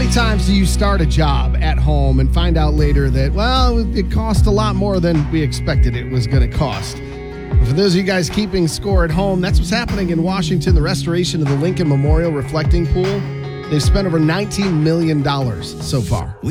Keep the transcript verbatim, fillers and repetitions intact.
many times do you start a job at home and find out later that, well, it cost a lot more than we expected it was going to cost? For those of you guys keeping score at home, that's what's happening in Washington. The restoration of the Lincoln Memorial Reflecting Pool. They've spent over nineteen million dollars so far.